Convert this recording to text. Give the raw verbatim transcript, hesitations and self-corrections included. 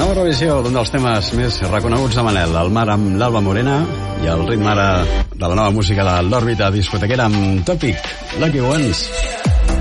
Nova revisió d'un dels temes més reconeguts de Manel, el Mar amb l'Alba Morena i el ritme ara de la nova música de l'òrbita discotequera amb Topic, Lucky Ones.